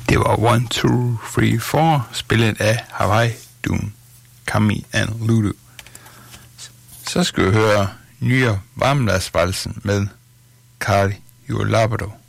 Det var 1, 2, 3, 4, spillet af Hawaii, Doom, Kami and Ludo. Så skal vi høre Nye Varmlandsvalsen med Kari Julabado.